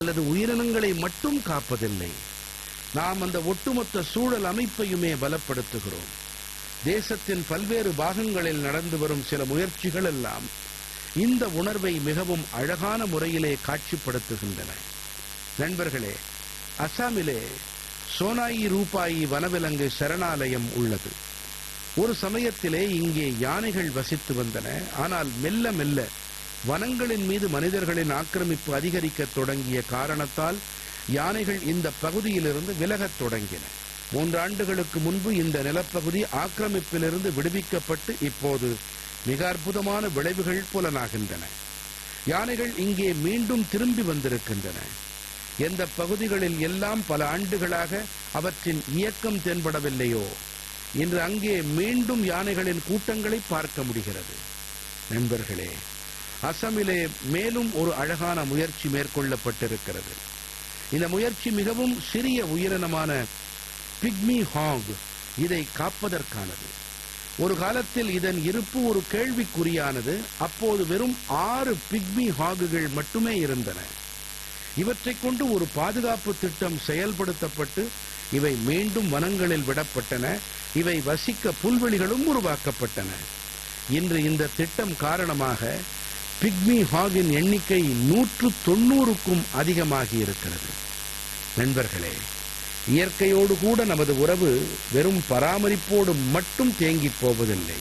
அல்லது உயிரினங்களை மட்டும் காப்பதில்லை, நாம் அந்த ஒட்டுமொத்த சூழல் அமைப்பையுமே பலப்படுத்துகிறோம். தேசத்தின் பல்வேறு பாகங்களில் நடந்து வரும் சில முயற்சிகள் எல்லாம் இந்த உணர்வை மிகவும் அழகான முறையிலே காட்சிப்படுத்துகின்றன. நண்பர்களே, அசாமிலே சோனாயி ரூபாயி வனவிலங்கு சரணாலயம் உள்ளது. ஒரு சமயத்திலே இங்கே யானைகள் வசித்து வந்தன. ஆனால் மெல்ல மெல்ல வனங்களின் மீது மனிதர்களின் ஆக்கிரமிப்பு அதிகரிக்கத் தொடங்கிய காரணத்தால் யானைகள் இந்த பகுதியிலிருந்து விலகத் தொடங்கின. 3 ஆண்டுகளுக்கு முன்பு இந்த நிலப்பகுதி ஆக்கிரமிப்பிலிருந்து விடுவிக்கப்பட்டு இப்போது மிக அற்புதமான விளைவுகள் புலனாகின்றன. யானைகள் இங்கே மீண்டும் திரும்பி வந்திருக்கின்றன. எந்த பகுதிகளில் எல்லாம் பல ஆண்டுகளாக அவற்றின் இயக்கம் தென்படவில்லையோ, இன்று அங்கே மீண்டும் யானைகளின் கூட்டங்களை பார்க்க முடிகிறது. நண்பர்களே, அசமிலே மேலும் ஒரு அழகான முயற்சி மேற்கொள்ளப்பட்டிருக்கிறது. இந்த முயற்சி மிகவும் சிறிய உயிரினமான பிக்மி ஹாக் இதை காப்பதற்கானது. ஒரு காலத்தில் இதன் இருப்பு ஒரு கேள்விக்குறியானது. அப்போது வெறும் 6 பிக்மி ஹாகுகள் மட்டுமே இருந்தன. இவற்றைக் கொண்டு ஒரு பாதுகாப்பு திட்டம் செயல்படுத்தப்பட்டு இவை மீண்டும் வனங்களில் விடப்பட்டன. இவை வசிக்க புல்வெளிகளும் உருவாக்கப்பட்டன. இன்று இந்த திட்டம் காரணமாக பிக்மி ஹாகின் எண்ணிக்கை 190க்கும் அதிகமாகி இருக்கிறது. நண்பர்களே, இயற்கையோடு கூட நமது உறவு வெறும் பராமரிப்போடு மட்டும் தேங்கிப் போவதில்லை.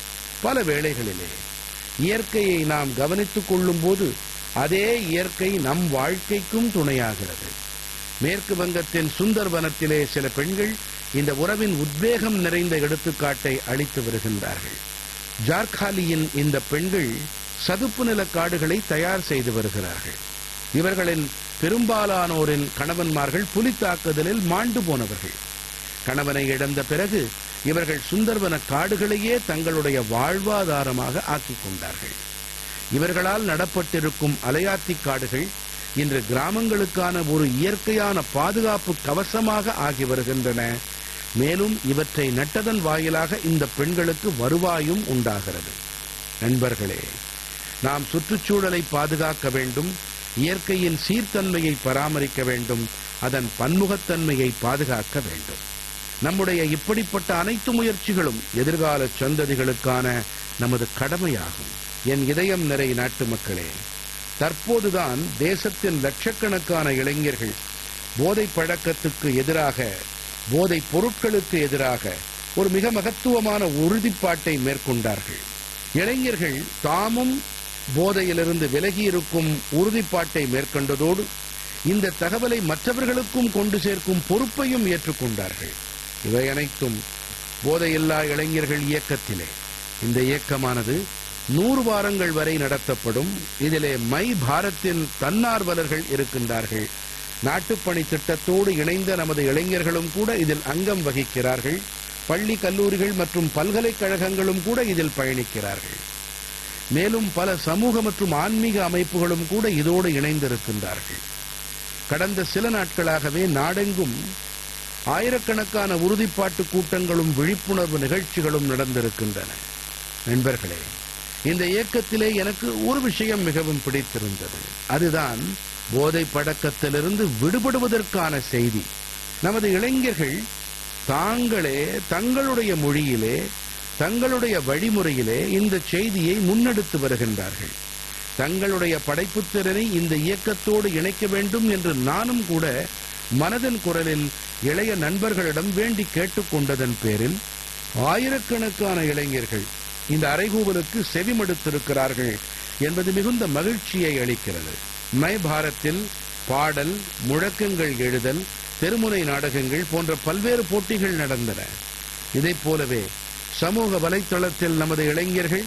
பல வேளைகளிலே இயற்கையை நாம் கவனித்துக் கொள்ளும் போது அதே இயற்கை நம் வாழ்க்கைக்கும் துணையாகிறது. மேற்கு வங்கத்தின் சுந்தர்வனத்திலே சில பெண்கள் இந்த உறவின் உத்வேகம் நிறைந்த எடுத்துக்காட்டை அளித்து வருகின்றார்கள். ஜார்காலியின் இந்த பெண்கள் சதுப்பு நில காடுகளை தயார் செய்து வருகிறார்கள். இவர்களின் பெரும்பாலானோரின் கணவன்மார்கள் புலித்தாக்குதலில் மாண்டு போனவர்கள். கணவனை இழந்த பிறகு இவர்கள் சுந்தர்வன காடுகளையே தங்களுடைய வாழ்வாதாரமாக ஆக்கிக் கொண்டார்கள். இவர்களால் நடப்பட்டிருக்கும் அலையாத்தி காடுகள் இன்று கிராமங்களுக்கான ஒரு இயற்கையான பாதுகாப்பு கவசமாக ஆகி வருகின்றன. மேலும் இவற்றை நட்டதன் வாயிலாக இந்த பெண்களுக்கு வருவாயும் உண்டாகிறது. நண்பர்களே, நாம் சுற்றுச்சூழலை பாதுகாக்க வேண்டும், இயற்கையின் சீர்தன்மையை பராமரிக்க வேண்டும், அதன் பன்முகத்தன்மையை பாதுகாக்க வேண்டும். நம்முடைய இப்படிப்பட்ட அனைத்து முயற்சிகளும் எதிர்கால சந்ததிகளுக்கான நமது கடமையாகும். என் இதயம் நிறை நாட்டு மக்களே, தற்போதுதான் தேசத்தின் லட்சக்கணக்கான இளைஞர்கள் போதை பழக்கத்துக்கு எதிராக, போதைப் பொருட்களுக்கு எதிராக ஒரு மிக மகத்துவமான உறுதிப்பாட்டை மேற்கொண்டார்கள். இளைஞர்கள் தாமும் போதையிலிருந்து விலகியிருக்கும் உறுதிப்பாட்டை மேற்கொண்டதோடு இந்த தகவலை மற்றவர்களுக்கும் கொண்டு சேர்க்கும் பொறுப்பையும் ஏற்றுக்கொண்டார்கள். இவை அனைத்தும் போதையில்லா இளைஞர்கள் இயக்கத்திலே. இந்த இயக்கமானது 100 வாரங்கள் வரை நடத்தப்படும். இதிலே மை பாரத்தின் தன்னார்வலர்கள் இருக்கின்றார்கள். நாட்டுப்பணி திட்டத்தோடு இணைந்த நமது இளைஞர்களும் கூட இதில் அங்கம் வகிக்கிறார்கள். பள்ளி, கல்லூரிகள் மற்றும் பல்கலைக்கழகங்களும் கூட இதில் பயணிக்கிறார்கள். மேலும் பல சமூக மற்றும் ஆன்மீக அமைப்புகளும் கூட இதோடு இணைந்திருக்கின்றார்கள். கடந்த சில நாட்களாகவே நாடெங்கும் ஆயிரக்கணக்கான உறுதிப்பாட்டு கூட்டங்களும் விழிப்புணர்வு நிகழ்ச்சிகளும் நடந்திருக்கின்றன. நண்பர்களே, இந்த இயக்கத்திலே எனக்கு ஒரு விஷயம் மிகவும் பிடித்திருந்தது. அதுதான் போதை பழக்கத்திலிருந்து விடுபடுவதற்கான செய்தி. நமது இளைஞர்கள் தாங்களே தங்களுடைய மொழியிலே, தங்களுடைய வழிமுறையிலே இந்த செய்தியை முன்னெடுத்து வருகின்றார்கள். தங்களுடைய படைப்புத் திறனை இந்த இயக்கத்தோடு இணைக்க வேண்டும் என்று நானும் கூட மனதின் குரலில் இளைய நண்பர்களிடம் வேண்டி கேட்டுக்கொண்டதன் பேரில் ஆயிரக்கணக்கான இளைஞர்கள் இந்த அறைகூவலுக்கு செவிமடுத்திருக்கிறார்கள் என்பது மிகுந்த மகிழ்ச்சியை அளிக்கிறது. மை பாரத்தில் பாடல், முழக்கங்கள் எழுதல், தெருமுனை நாடகங்கள் போன்ற பல்வேறு போட்டிகள் நடந்தன. இதைப் போலவே சமூக வலைத்தளத்தில் நமது இளைஞர்கள்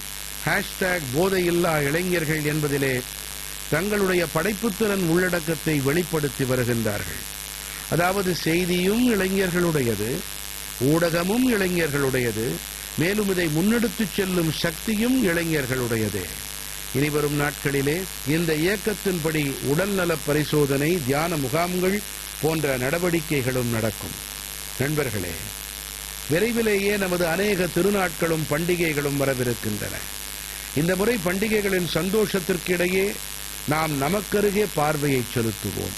போதையில்லா இளைஞர்கள் என்பதிலே தங்களுடைய படைப்புத்திறன் உள்ளடக்கத்தை வெளிப்படுத்தி வருகின்றார்கள். அதாவது செய்தியும் இளைஞர்களுடையது, ஊடகமும் இளைஞர்களுடையது, மேலும் இதை முன்னெடுத்துச் செல்லும் சக்தியும் இளைஞர்களுடையதே. இனிவரும் நாட்களிலே இந்த இயக்கத்தின்படி உடல்நல பரிசோதனை, தியான முகாம்கள் போன்ற நடவடிக்கைகளும் நடக்கும். நண்பர்களே, விரைவிலேயே நமது அநேக திருநாட்களும் பண்டிகைகளும் வரவிருக்கின்றன. இந்த முறை பண்டிகைகளின் சந்தோஷத்திற்கிடையே நாம் நமக்கருகே பார்வையை செலுத்துவோம்.